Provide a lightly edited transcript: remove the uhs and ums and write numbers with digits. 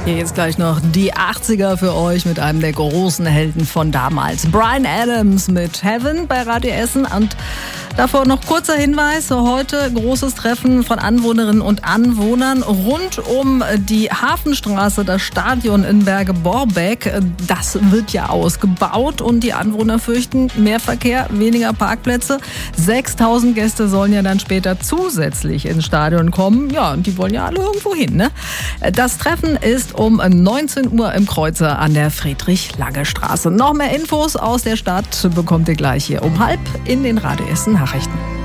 Hier jetzt gleich noch die 80er für euch mit einem der großen Helden von damals. Bryan Adams mit Heaven bei Radio Essen. Und davor noch kurzer Hinweis. Heute großes Treffen von Anwohnerinnen und Anwohnern rund um die Hafenstraße, das Stadion in Berge-Borbeck. Das wird ja ausgebaut und die Anwohner fürchten mehr Verkehr, weniger Parkplätze. 6.000 Gäste sollen ja dann später zusätzlich ins Stadion kommen. Ja, und die wollen ja alle irgendwo hin, ne? Das Treffen ist um 19 Uhr im Kreuzer an der Friedrich-Lange-Straße. Noch mehr Infos aus der Stadt bekommt ihr gleich hier um 12:30 in den Radio Essen Nachrichten.